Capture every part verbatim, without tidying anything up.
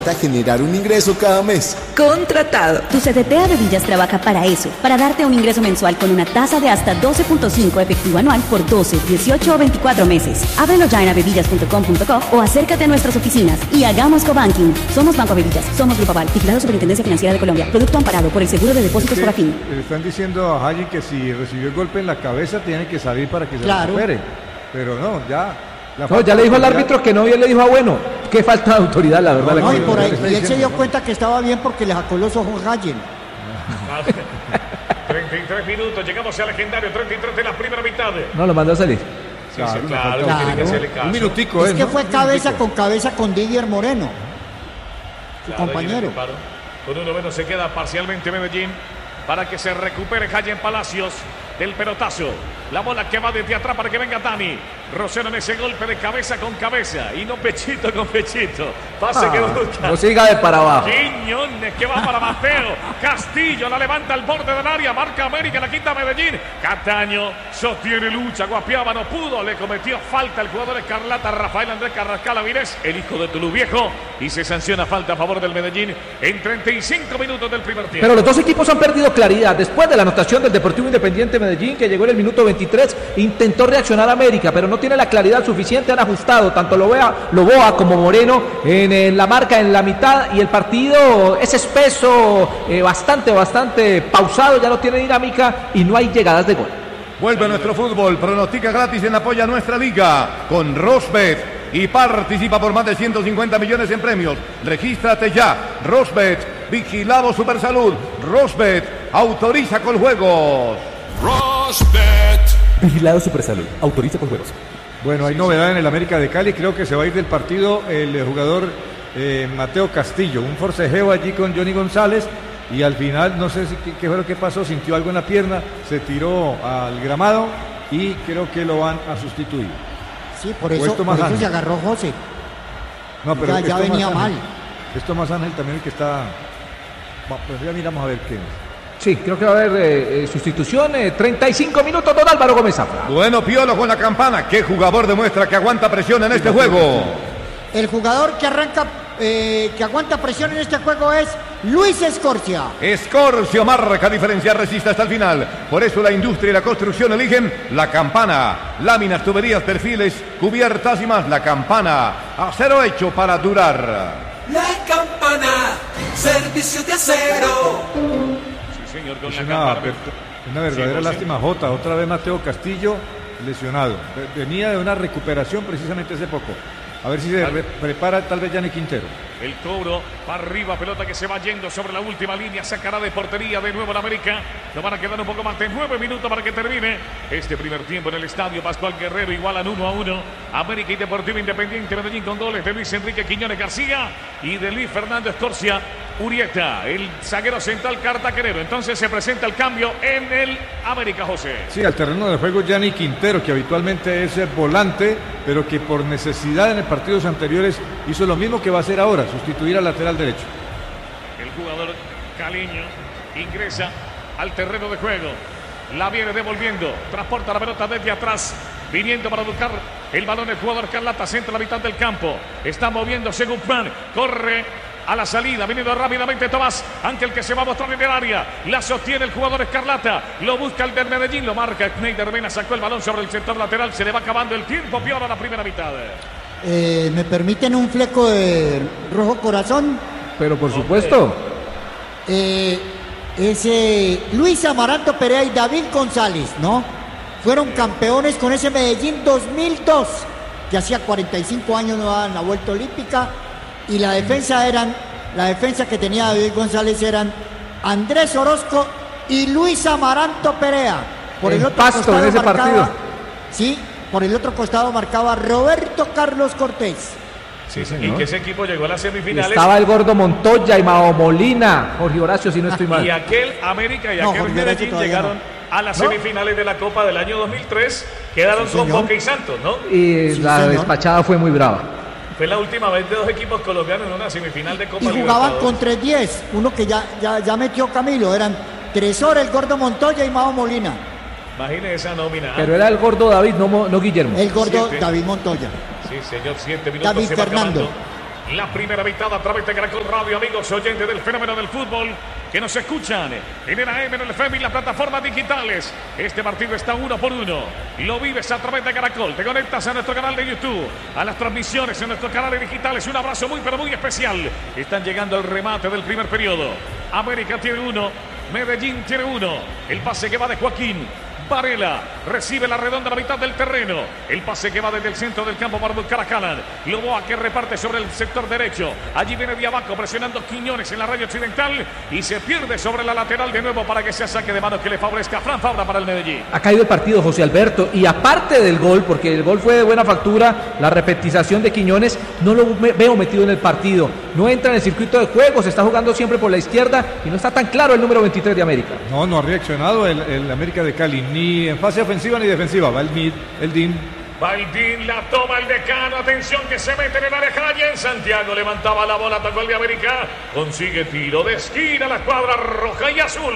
a generar un ingreso cada mes. Contratado. Tu C D T Avevillas trabaja para eso, para darte un ingreso mensual con una tasa de hasta doce punto cinco efectivo anual por doce, dieciocho o veinticuatro meses. Ábrelo ya en avevillas punto com punto co o acércate a nuestras oficinas y hagamos cobanking. Somos Banco Avevillas, somos Grupo Aval, vigilado Superintendencia Financiera de Colombia. Producto amparado por el Seguro de Depósitos por Afin. Le están diciendo a Haji que si recibió el golpe en la cabeza tiene que salir para que se Claro. recupere. Pero no, ya. La No, ya le dijo al árbitro que no, y él le dijo, ah, bueno, qué falta de autoridad, la verdad. No, la y, que- por ahí, estoy y él se diciendo, dio ¿no? cuenta que estaba bien porque le sacó los ojos Gallen. treinta y tres minutos, llegamos al legendario treinta y tres de la primera mitad. No, lo mandó a salir. Sí, Claro, sí, le claro, falta tiene que un- hacerle caso. Un minutico, Es ¿eh? que ¿no? fue Un cabeza minutico. con cabeza con Didier Moreno, su Claro, compañero. ahí en el disparo. Con uno menos se queda parcialmente Medellín para que se recupere Hayen Palacios del pelotazo. La bola que va desde atrás para que venga Dani. Rosero en ese golpe de cabeza con cabeza y no pechito con pechito. Pase Ah, que busca. no siga de para abajo. Quiñones que va para Mateo. Castillo la levanta al borde del área. Marca América, la quita Medellín. Cataño sostiene lucha. Guapiaba no pudo. Le cometió falta el jugador escarlata Rafael Andrés Carrascal Avilés, el hijo de Tulu Viejo. Y se sanciona falta a favor del Medellín en treinta y cinco minutos del primer tiempo. Pero los dos equipos han perdido claridad. Después de la anotación del Deportivo Independiente Medellín, que llegó en el minuto veintitrés, intentó reaccionar América, pero no tiene la claridad suficiente. Han ajustado tanto Loboa, Loboa como Moreno en, en la marca en la mitad, y el partido es espeso, eh, bastante, bastante pausado, ya no tiene dinámica y no hay llegadas de gol. Vuelve nuestro fútbol, pronostica gratis en apoya a nuestra liga con Rosbet y participa por más de ciento cincuenta millones en premios. Regístrate ya, Rosbet, vigilado Supersalud. Rosbet, autoriza con juegos. Rosbet. Vigilado Supersalud. Autoriza con juegos. Bueno, hay novedad en el América de Cali. Creo que se va a ir del partido el eh, jugador eh, Mateo Castillo. Un forcejeo allí con Johnny González. Y al final, no sé si, qué, qué fue lo que pasó. Sintió algo en la pierna. Se tiró al gramado. Y creo que lo van a sustituir. Sí, por O eso, esto más por eso Ángel. se agarró José. No, pero Ya- esto ya más venía Ángel. mal. Esto más Ángel también el que está. Bueno, pues ya miramos a ver qué. Sí, creo que va a haber eh, eh, sustitución. eh, treinta y cinco minutos, don Álvaro Gómez Zafra. Bueno, Piolo con la campana. ¿Qué jugador demuestra que aguanta presión en este juego? El jugador que arranca, eh, que aguanta presión en este juego es Luis Escorcia. Escorcio marca diferencia, resiste hasta el final. Por eso la industria y la construcción eligen la campana. Láminas, tuberías, perfiles, cubiertas y más. La campana. Acero hecho para durar. La campana. Servicio de acero. Sí, señor, con Es la una, cámara. ver- una verdadera cien por ciento. lástima, Jota. Otra vez Mateo Castillo lesionado. Ve- Venía de una recuperación precisamente hace poco. A ver si se re- prepara tal vez Yanni Quintero. El cobro para arriba, pelota que se va yendo sobre la última línea, sacará de portería de nuevo la América. Nos van a quedar un poco más de nueve minutos para que termine este primer tiempo en el estadio. Pascual Guerrero igualan uno a uno. América y Deportivo Independiente Medellín con goles de Luis Enrique Quiñones García y de Luis Fernando Escorcia Urieta, el zaguero central cartaquerero. Entonces se presenta el cambio en el América, José. Sí, al terreno de juego Yanni Quintero, que habitualmente es el volante, pero que por necesidad en los partidos anteriores hizo lo mismo que va a hacer ahora, sustituir al lateral derecho. El jugador caleño ingresa al terreno de juego. La viene devolviendo. Transporta la pelota desde atrás. Viniendo para buscar el balón el jugador Carlata. Centra la mitad del campo. Está moviéndose Guzmán. Corre a la salida. Viniendo rápidamente Tomás. Ángel que se va a mostrar en el área. La sostiene el jugador Escarlata. Lo busca el del Medellín. Lo marca Schneider Mena. Sacó el balón sobre el sector lateral. Se le va acabando el tiempo. Peor a la primera mitad. Eh, ¿Me permiten un fleco de rojo corazón? Pero por supuesto. Eh, ese Luis Amaranto Perea y David González, ¿no? Fueron campeones con ese Medellín dos mil dos, que hacía cuarenta y cinco años no daban la vuelta olímpica, y la defensa eran, la defensa que tenía David González eran Andrés Orozco y Luis Amaranto Perea. Por En el otro Pasto, costado en ese marcaba, partido. sí, por el otro costado marcaba Roberto Carlos Cortés. Sí, señor. y que ese equipo llegó a las Y semifinales. estaba el gordo Montoya y Mao Molina, Jorge Horacio, si no estoy mal. Y aquel América y No, aquel Jorge Horacio Medellín todavía llegaron no. a las ¿No? semifinales de la Copa del año dos mil tres. Quedaron Sí, con señor. Boca y Santos, ¿no? Y Sí, la señor. despachada fue muy brava. Fue la última vez de dos equipos colombianos en una semifinal de Copa Y jugaban Libertadores. con tres diez, uno que ya, ya, ya metió Camilo, eran Tresor, el gordo Montoya y Mao Molina. Imagine esa nómina. Pero era el gordo David, no, Mo- no Guillermo. El gordo Siete. David Montoya. Sí, señor, siete minutos David se va Fernando. acabando. la primera mitad a través de Caracol Radio, amigos oyentes del fenómeno del fútbol que nos escuchan en el A M, en el F M y las plataformas digitales. Este partido está uno por uno. Lo vives a través de Caracol. Te conectas a nuestro canal de YouTube, a las transmisiones en nuestros canales digitales. Un abrazo muy, pero muy especial. Están llegando al remate del primer periodo. América tiene uno, Medellín tiene uno. El pase que va de Joaquín Varela, recibe la redonda a la mitad del terreno. El pase que va desde el centro del campo para buscar a Calan. Loboa que reparte sobre el sector derecho. Allí viene Diabaco presionando Quiñones en la raya occidental y se pierde sobre la lateral de nuevo para que sea saque de mano que le favorezca Fran Fabra para el Medellín. Ha caído el partido, José Alberto, y aparte del gol, porque el gol fue de buena factura, la repetización de Quiñones, no lo veo metido en el partido. No entra en el circuito de juego, se está jugando siempre por la izquierda y no está tan claro el número veintitrés de América. No, no ha reaccionado el, el América de Cali, ni en fase ofensiva ni defensiva. Va el mid, el D I N. Va el D I N, la toma el decano. Atención que se mete en el área. En Santiago levantaba la bola, tocó el de América. Consigue tiro de esquina, la cuadra roja y azul.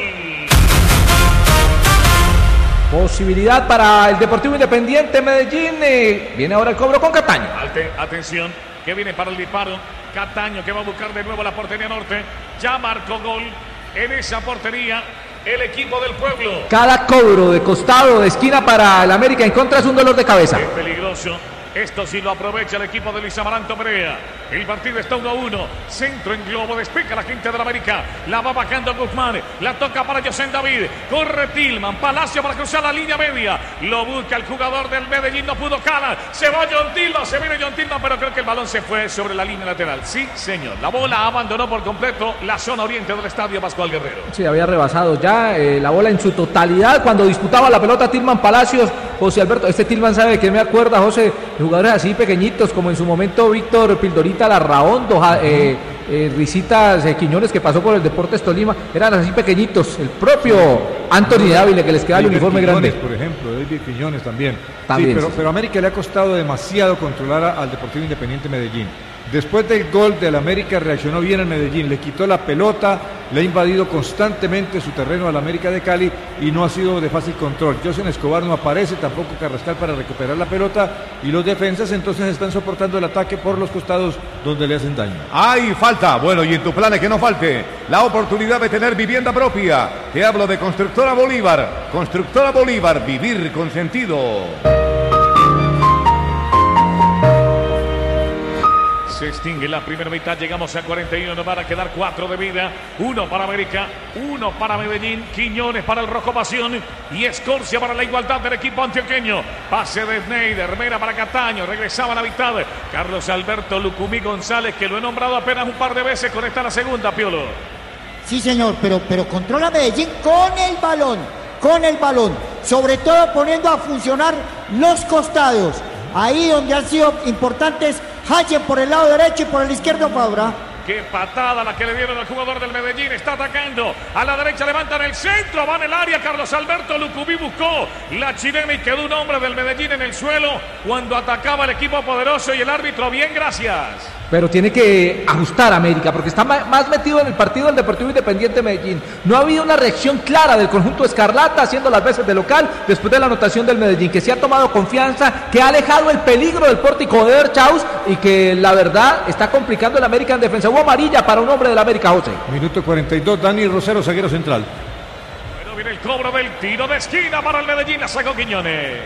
Posibilidad para el Deportivo Independiente Medellín. Eh, viene ahora el cobro con Cataño. Alte, atención, que viene para el disparo. Cataño que va a buscar de nuevo la portería norte. Ya marcó gol en esa portería el equipo del pueblo. Cada cobro de costado, de esquina para el América en contra es un dolor de cabeza. Es peligroso. Esto sí lo aprovecha el equipo de Luis Amaranto Perea. El partido está uno a uno. Centro en globo, despeja la gente de la América. La va bajando Guzmán. La toca para José David. Corre Tillman. Palacio para cruzar la línea media. Lo busca el jugador del Medellín. No pudo Cala. Se va John Tillman. Se viene John Tillman, pero creo que el balón se fue sobre la línea lateral. Sí, señor. La bola abandonó por completo la zona oriente del estadio Pascual Guerrero. Sí, había rebasado ya eh, la bola en su totalidad cuando disputaba la pelota Tillman Palacios. José Alberto, este Tillman sabe de qué me acuerda, José. Jugadores así pequeñitos como en su momento Víctor Pildorita Larraondo, eh, eh, Risitas eh, Quiñones que pasó por el Deportes Tolima, eran así pequeñitos. El propio Anthony Dávila que les queda el uniforme Quiñones, grande. Por ejemplo, David Quiñones también. también sí, pero, sí. pero a América le ha costado demasiado controlar a, al Deportivo Independiente Medellín. Después del gol del América reaccionó bien el Medellín, le quitó la pelota, le ha invadido constantemente su terreno al América de Cali y no ha sido de fácil control. Josen Escobar no aparece, tampoco Carrascal para recuperar la pelota y los defensas entonces están soportando el ataque por los costados donde le hacen daño. Hay falta. Bueno, y en tu plan es que no falte la oportunidad de tener vivienda propia. Te hablo de Constructora Bolívar. Constructora Bolívar, vivir con sentido. Se extingue la primera mitad, llegamos a cuarenta y uno, nos van a quedar cuatro de vida, uno para América, uno para Medellín, Quiñones para el Rojo Pasión y Escorcia para la igualdad del equipo antioqueño. Pase de Schneider, Mera para Cataño, regresaba a la mitad, Carlos Alberto Lucumí González, que lo he nombrado apenas un par de veces, con esta la segunda, Piolo. Sí, señor, pero, pero controla Medellín con el balón, con el balón, sobre todo poniendo a funcionar los costados, ahí donde han sido importantes Hayen por el lado derecho y por el izquierdo Fabra. Qué patada la que le dieron al jugador del Medellín. Está atacando. A la derecha levantan el centro. Va en el área. Carlos Alberto Lucumí buscó la chilena y quedó un hombre del Medellín en el suelo cuando atacaba el equipo poderoso y el árbitro. Bien, gracias. Pero tiene que ajustar América porque está más metido en el partido del Deportivo Independiente Medellín. No ha habido una reacción clara del conjunto Escarlata haciendo las veces de local después de la anotación del Medellín, que se ha tomado confianza, que ha alejado el peligro del pórtico de Erchaus y que la verdad está complicando el América en defensa. Hubo amarilla para un hombre del América, José. Minuto cuarenta y dos, Dani Rosero, zaguero central. Bueno, viene el cobro del tiro de esquina para el Medellín, la sacó Quiñones.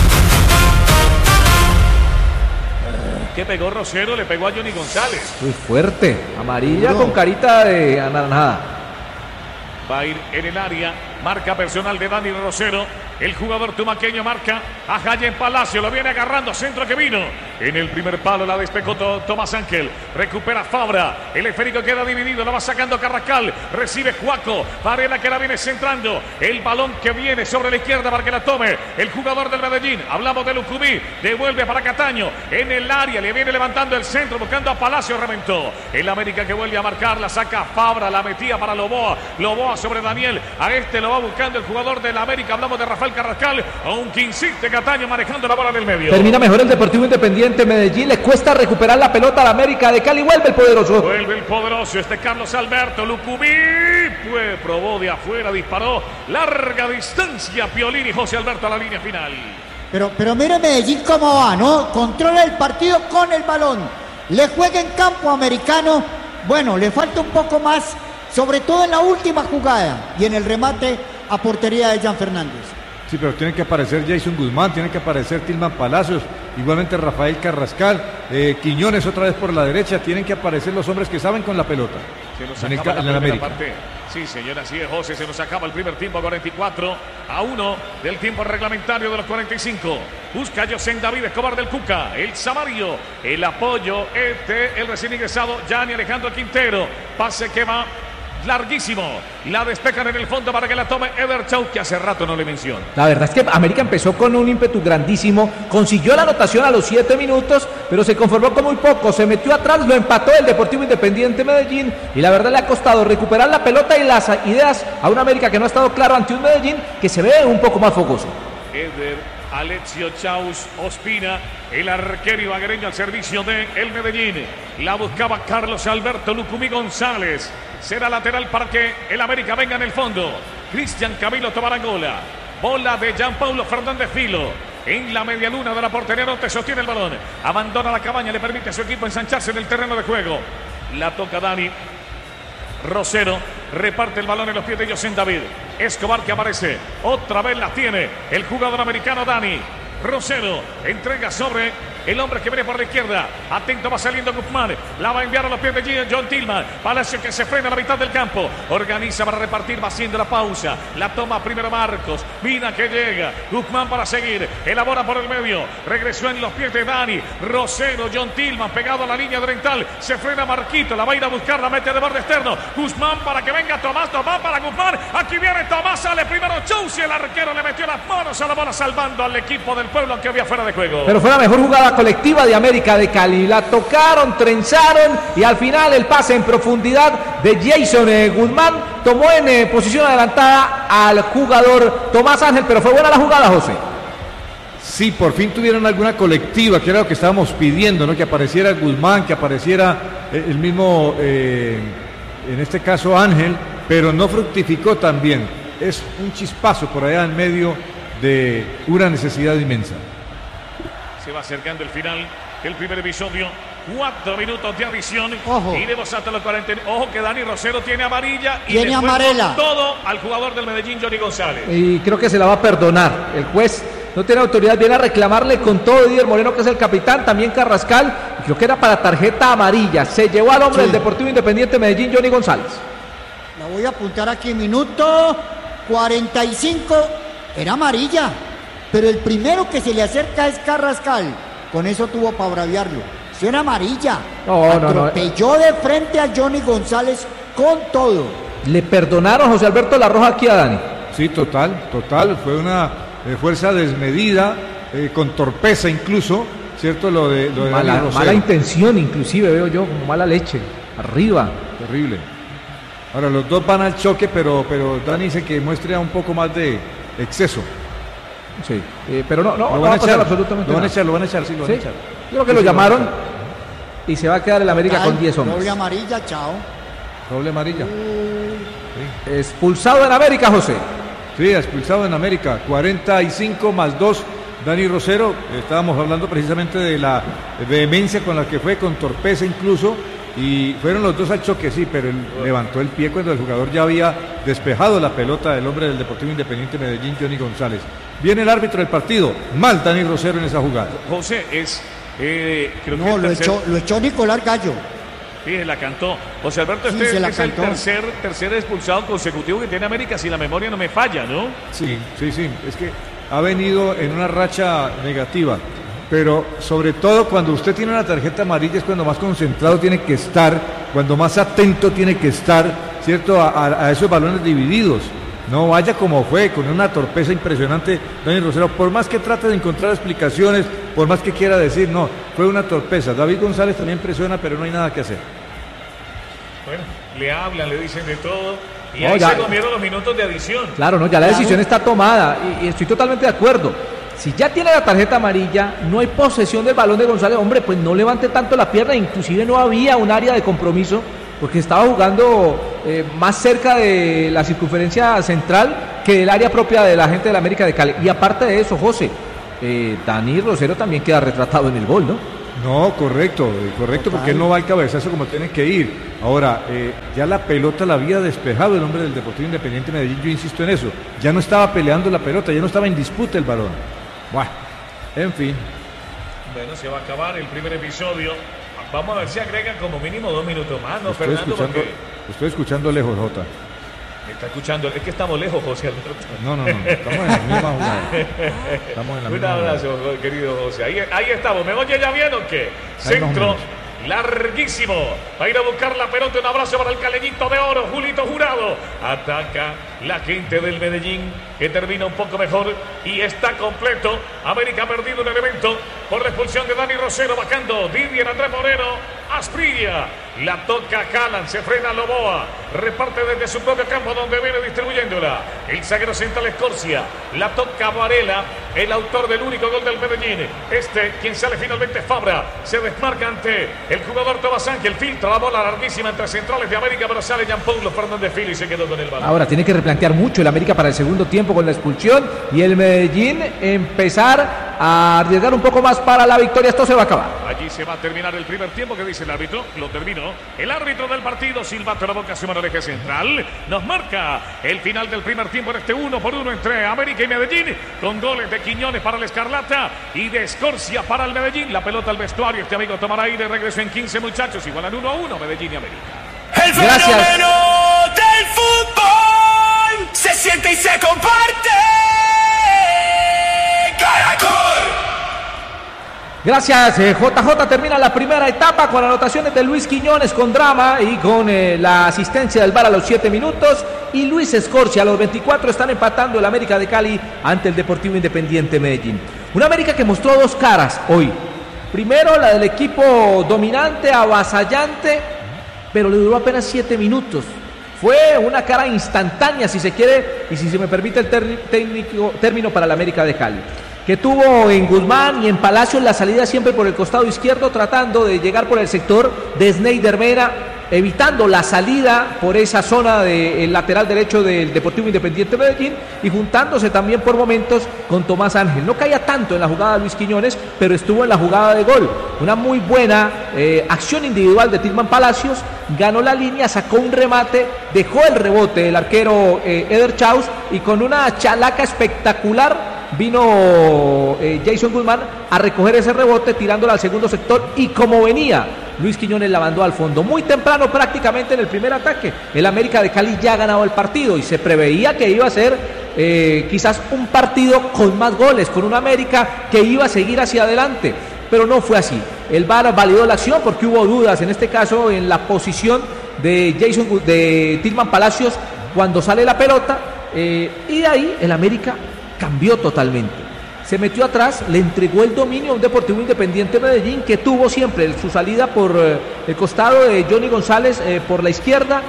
Que pegó Rosero, le pegó a Johnny González. Muy fuerte, amarilla no. Con carita de anaranjada. Va a ir en el área, marca personal de Dani Rosero. El jugador tumaqueño marca a Jayen Palacio, lo viene agarrando, centro que vino. En el primer palo la despejó Tomás Ángel, recupera Fabra, el esférico queda dividido, lo va sacando Carrascal, recibe Juaco, Varela que la viene centrando, el balón que viene sobre la izquierda para que la tome el jugador del Medellín, hablamos de Lucumí, devuelve para Cataño, en el área, le viene levantando el centro, buscando a Palacio, reventó. El América que vuelve a marcar, la saca Fabra, la metía para Loboa, Loboa sobre Daniel, a este lo va buscando el jugador del América, hablamos de Rafael Carrascal, aunque insiste Cataño manejando la bola del medio. Termina mejor el Deportivo Independiente Medellín, le cuesta recuperar la pelota a la América de Cali, vuelve el poderoso. Vuelve el poderoso, este Carlos Alberto Lucumí, pues probó de afuera, disparó, larga distancia, Piolín y José Alberto a la línea final. Pero, pero mira Medellín cómo va, ¿no? Controla el partido con el balón. le juega en campo americano. Bueno, le falta un poco más, sobre todo en la última jugada y en el remate a portería de Jan Fernández. Sí, pero tiene que aparecer Jason Guzmán, tiene que aparecer Tilman Palacios, igualmente Rafael Carrascal, eh, Quiñones otra vez por la derecha, tienen que aparecer los hombres que saben con la pelota. Se nos en el, acaba en la el primera América. parte. Sí, señora, así es, José. Se nos acaba el primer tiempo, cuarenta y cuatro a uno del tiempo reglamentario de los cuarenta y cinco. Busca José David Escobar del Cuca, el Samario, el apoyo este, el recién ingresado, Gianni Alejandro Quintero. Pase que va larguísimo. La despejan en el fondo para que la tome Eder Chau, que hace rato no le menciono. La verdad es que América empezó con un ímpetu grandísimo, consiguió la anotación a los siete minutos, pero se conformó con muy poco, se metió atrás, lo empató el Deportivo Independiente Medellín y la verdad le ha costado recuperar la pelota y las ideas a un América que no ha estado claro ante un Medellín que se ve un poco más fogoso. Eder Alexio Chaus Ospina, el arquero ibaguereño al servicio de el Medellín. La buscaba Carlos Alberto Lucumí González. Será lateral para que el América venga en el fondo. Cristian Camilo Tobarangola. Bola de Jean Paulo Fernández Filo. En la media luna de la portería norte sostiene el balón. Abandona la cabaña, le permite a su equipo ensancharse en el terreno de juego. La toca Dani Rosero, reparte el balón en los pies de José David Escobar, que aparece, otra vez la tiene el jugador americano Dani Rosero, entrega sobre el hombre que viene por la izquierda, atento, va saliendo Guzmán, la va a enviar a los pies de John Tillman. Palacio que se frena a la mitad del campo, organiza para repartir, va haciendo la pausa, la toma primero Marcos, Mina que llega, Guzmán para seguir, elabora por el medio, regresó en los pies de Dani Rosero, John Tillman pegado a la línea oriental, se frena Marquito, la va a ir a buscar, la mete de borde externo, Guzmán para que venga Tomás, Tomás para Guzmán, aquí viene Tomás, sale primero Chausi, el arquero le metió las manos a la bola salvando al equipo del pueblo que había fuera de juego. Pero fue la mejor jugada colectiva de América de Cali, la tocaron, trenzaron y al final el pase en profundidad de Jason eh, Guzmán tomó en eh, posición adelantada al jugador Tomás Ángel, pero fue buena la jugada, José. Sí, por fin tuvieron alguna colectiva, que era lo que estábamos pidiendo, ¿no? Que apareciera Guzmán, que apareciera eh, el mismo, eh, en este caso Ángel, pero no fructificó tan bien. Es un chispazo por allá en medio de una necesidad inmensa. Se va acercando el final del primer episodio. Cuatro minutos de adición. Ojo. Iremos hasta los cuarenta. Ojo que Dani Rosero tiene amarilla. Y tiene le fue amarela. con todo al jugador del Medellín, Johnny González. Y creo que se la va a perdonar. El juez no tiene autoridad, viene a reclamarle con todo Didier Moreno, que es el capitán, también Carrascal. Y creo que era para tarjeta amarilla. Se llevó al hombre Sí. del Deportivo Independiente Medellín, Johnny González. La voy a apuntar aquí, minuto cuarenta y cinco. Era amarilla, pero el primero que se le acerca es Carrascal. Con eso tuvo para braviarlo. Eso era amarilla. No, no, no. Atropelló de frente a Johnny González con todo. Le perdonaron, José Alberto, la roja aquí a Dani. Sí, total, total. Fue una eh, fuerza desmedida, eh, con torpeza incluso, ¿cierto? Lo de, lo de Mala, Dani Rosero. mala intención, inclusive, veo yo, como mala leche. Arriba. Terrible. Ahora, los dos van al choque, pero, pero Dani dice que muestre un poco más de exceso. Sí, eh, pero no, no, Lo no van va a a pasar echar, absolutamente lo van a nada. echar, lo van a echar, sí, lo van Sí, a echar. yo creo que Sí, lo sí, van a llamaron echar. y se va a quedar el América Total, con diez hombres. Doble amarilla, chao. Doble amarilla. Expulsado en América, José. Sí, expulsado en América. cuarenta y cinco más dos. Dani Rosero, estábamos hablando precisamente de la vehemencia con la que fue, con torpeza incluso, y fueron los dos al choque, sí, pero él levantó el pie cuando el jugador ya había despejado la pelota del hombre del Deportivo Independiente Medellín, Johnny González. Viene el árbitro del partido, mal Dani Rosero en esa jugada. José es. Eh, creo que No, el lo tercer- echó, lo echó Nicolás Gallo. Sí, la cantó. José Alberto, Sí, este se la es el cantó. tercer, tercer expulsado consecutivo que tiene América, si la memoria no me falla, ¿no? Sí, sí, sí, es que ha venido en una racha negativa, pero sobre todo cuando usted tiene una tarjeta amarilla es cuando más concentrado tiene que estar, cuando más atento tiene que estar, ¿cierto?, a, a- a esos balones divididos. No vaya como fue, con una torpeza impresionante Dani Rosero, por más que trate de encontrar explicaciones, por más que quiera decir, no, fue una torpeza. David González también presiona, pero no hay nada que hacer. Bueno, le hablan, le dicen de todo. Y No, ahí ya- se comieron los minutos de adición. Claro, no, ya la Claro. decisión está tomada y, y estoy totalmente de acuerdo. Si ya tiene la tarjeta amarilla, no hay posesión del balón de González, hombre, pues no levante tanto la pierna, inclusive no había un área de compromiso porque estaba jugando eh, más cerca de la circunferencia central que del área propia de la gente de la América de Cali. Y aparte de eso, José, eh, Dani Rosero también queda retratado en el gol, ¿no? No, correcto, correcto, Total. porque él no va al cabezazo como tiene que ir. Ahora, eh, ya la pelota la había despejado el hombre del Deportivo Independiente Medellín, yo insisto en eso. Ya no estaba peleando la pelota, ya no estaba en disputa el balón. Bueno, en fin. Bueno, se va a acabar el primer episodio. Vamos a ver si agregan como mínimo dos minutos más, ¿no, Estoy Fernando? escuchando, Porque estoy escuchando lejos, Jota. me está escuchando. Es que estamos lejos, José Alberto. No, no, no, estamos en la misma jugada. Estamos en la Un misma jugada. abrazo, querido José. Ahí, ahí estamos. ¿Me oye ya bien o qué? Ahí más o Centro. menos. Larguísimo. Va a ir a buscar la pelota. Un abrazo para el caleñito de oro, Julito Jurado. Ataca la gente del Medellín, que termina un poco mejor y está completo. América ha perdido un elemento por la expulsión de Dani Rosero, bajando Didier Andrés Moreno. Asprilla. La toca Calan, se frena Loboa. Reparte desde su propio campo donde viene distribuyéndola. El zaguero central Escorcia. La toca Varela, el autor del único gol del Medellín. Este, quien sale finalmente Fabra. Se desmarca ante el jugador Tomás Ángel. Filtra la bola larguísima entre centrales de América, pero sale Jean Paulo Fernández Fili y se quedó con el balón. Ahora tiene que replantear mucho el América para el segundo tiempo con la expulsión y el Medellín empezar a arriesgar un poco más para la victoria. Esto se va a acabar. Allí se va a terminar el primer tiempo. ¿Qué dice el árbitro? Lo terminó. El árbitro del partido, silbato la boca, suma el eje central. Nos marca el final del primer tiempo en este uno por uno entre América y Medellín, con goles de Quiñones para el Escarlata y de Escorcia para el Medellín. La pelota al vestuario. Este amigo tomará aire. Regreso en quince, muchachos. Igualan uno a uno Medellín y América. El fenómeno del fútbol se siente y se comparte. Caracol. Gracias, eh, J J. Termina la primera etapa con anotaciones de Luis Quiñones con drama y con eh, la asistencia del V A R a los siete minutos. Y Luis Escorcia a los veinticuatro están empatando el América de Cali ante el Deportivo Independiente Medellín. Una América que mostró dos caras hoy. Primero la del equipo dominante, avasallante, pero le duró apenas siete minutos. Fue una cara instantánea, si se quiere, y si se me permite el ter- técnico, término para el América de Cali, que tuvo en Guzmán y en Palacios la salida siempre por el costado izquierdo, tratando de llegar por el sector de Sneider Mera, evitando la salida por esa zona del lateral derecho del Deportivo Independiente Medellín y juntándose también por momentos con Tomás Ángel. No caía tanto en la jugada de Luis Quiñones, pero estuvo en la jugada de gol. Una muy buena eh, acción individual de Tilman Palacios, ganó la línea, sacó un remate, dejó el rebote el arquero eh, Eder Chaus y con una chalaca espectacular vino eh, Jason Guzmán a recoger ese rebote tirándola al segundo sector y como venía Luis Quiñones la mandó al fondo. Muy temprano prácticamente en el primer ataque el América de Cali ya ha ganado el partido y se preveía que iba a ser eh, quizás un partido con más goles, con un América que iba a seguir hacia adelante, pero no fue así. El V A R validó la acción porque hubo dudas en este caso en la posición de Jason de Tilman Palacios cuando sale la pelota eh, y de ahí el América cambió totalmente. Se metió atrás, le entregó el dominio a un Deportivo Independiente Medellín que tuvo siempre su salida por eh, el costado de Johnny González eh, por la izquierda,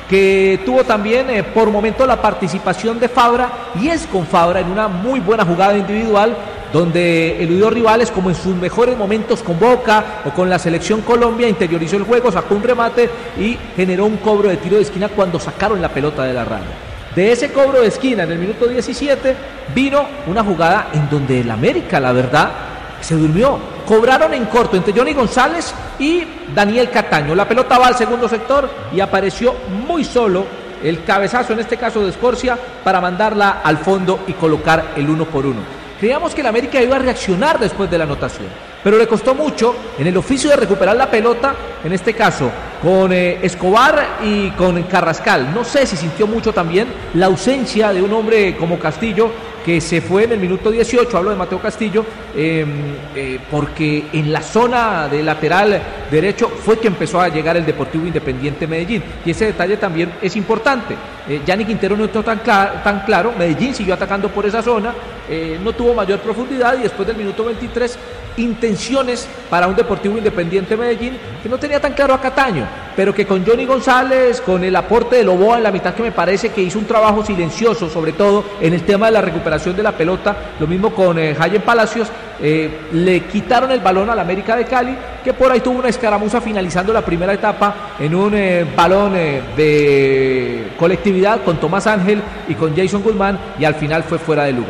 que tuvo también eh, por momento la participación de Fabra y es con Fabra en una muy buena jugada individual donde eludió rivales como en sus mejores momentos con Boca o con la Selección Colombia, interiorizó el juego, sacó un remate y generó un cobro de tiro de esquina cuando sacaron la pelota de la raya. De ese cobro de esquina en el minuto diecisiete vino una jugada en donde el América, la verdad, se durmió. Cobraron en corto entre Johnny González y Daniel Cataño. La pelota va al segundo sector y apareció muy solo el cabezazo, en este caso de Escorcia, para mandarla al fondo y colocar el uno por uno. Creíamos que el América iba a reaccionar después de la anotación, pero le costó mucho en el oficio de recuperar la pelota, en este caso con eh, Escobar y con Carrascal. No sé si sintió mucho también la ausencia de un hombre como Castillo, que se fue en el minuto dieciocho, hablo de Mateo Castillo, eh, eh, porque en la zona de lateral derecho fue que empezó a llegar el Deportivo Independiente Medellín, y ese detalle también es importante. eh, Gianni Quintero no estuvo tan, cl- tan claro, Medellín siguió atacando por esa zona, eh, no tuvo mayor profundidad y después del minuto veintitrés intenciones para un Deportivo Independiente Medellín que no tenía tan claro a Cataño, pero que con Johnny González, con el aporte de Loboa en la mitad, que me parece que hizo un trabajo silencioso, sobre todo en el tema de la recuperación de la pelota, lo mismo con eh, Jayen Palacios, eh, le quitaron el balón al América de Cali, que por ahí tuvo una escaramuza finalizando la primera etapa en un eh, balón eh, de colectividad con Tomás Ángel y con Jason Guzmán, y al final fue fuera de lugar.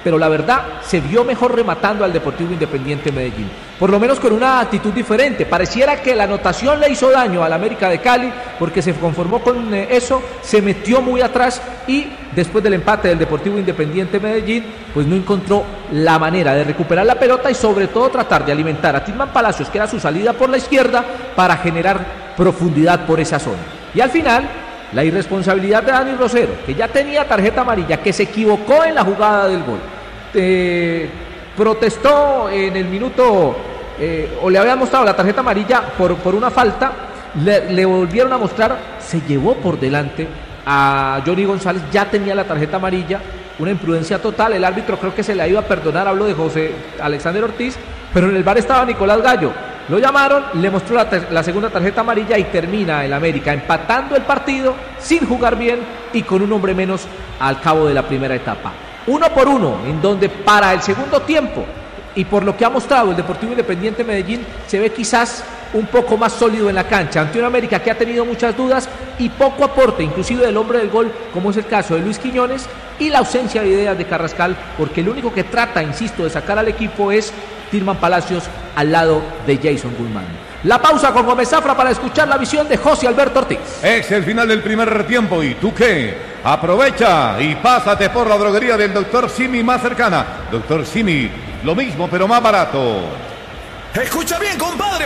pero la verdad se vio mejor rematando al Deportivo Independiente Medellín, por lo menos con una actitud diferente. Pareciera que la anotación le hizo daño al América de Cali, porque se conformó con eso, se metió muy atrás y después del empate del Deportivo Independiente Medellín, pues no encontró la manera de recuperar la pelota y sobre todo tratar de alimentar a Tilman Palacios, que era su salida por la izquierda, para generar profundidad por esa zona. Y al final, la irresponsabilidad de Dani Rosero, que ya tenía tarjeta amarilla, que se equivocó en la jugada del gol. Eh, protestó en el minuto, eh, o le habían mostrado la tarjeta amarilla por, por una falta, le, le volvieron a mostrar, se llevó por delante a Johnny González, ya tenía la tarjeta amarilla, una imprudencia total. El árbitro creo que se la iba a perdonar, hablo de José Alexander Ortiz, pero en el V A R estaba Nicolás Gallo. Lo llamaron, le mostró la, ter- la segunda tarjeta amarilla y termina el América empatando el partido sin jugar bien y con un hombre menos al cabo de la primera etapa. Uno por uno, en donde para el segundo tiempo, y por lo que ha mostrado el Deportivo Independiente Medellín, se ve quizás un poco más sólido en la cancha, ante un América que ha tenido muchas dudas y poco aporte, inclusive del hombre del gol, como es el caso de Luis Quiñones, y la ausencia de ideas de Carrascal, porque el único que trata, insisto, de sacar al equipo es Tilman Palacios al lado de Jason Guzmán. La pausa con Gómez Zafra para escuchar la visión de José Alberto Ortiz. Es el final del primer tiempo, ¿y tú qué? Aprovecha y pásate por la droguería del doctor Simi más cercana. doctor Simi, lo mismo pero más barato. Escucha bien, compadre.